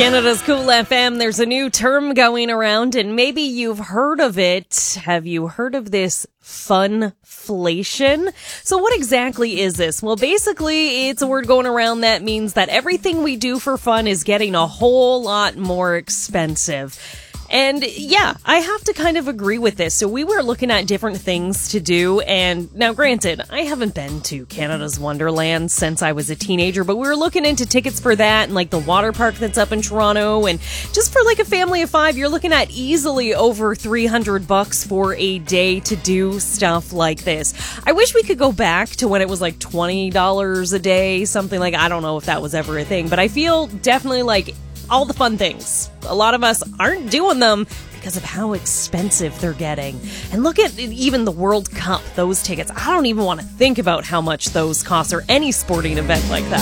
Canada's Cool FM. There's a new term going around, and maybe you've heard of it. Have you heard of this funflation? So what exactly is this? Well, basically, it's a word going around that means that everything we do for fun is getting a whole lot more expensive. And yeah, I have to kind of agree with this. So we were looking at different things to do. And now granted, I haven't been to Canada's Wonderland since I was a teenager, but we were looking into tickets for that and like the water park that's up in Toronto. And just for like a family of 5, you're looking at easily over $300 for a day to do stuff like this. I wish we could go back to when it was like $20 a day, something like, I don't know if that was ever a thing, but I feel definitely like all the fun things, a lot of us aren't doing them because of how expensive they're getting. And look at even the World Cup, those tickets. I don't even want to think about how much those cost or any sporting event like that.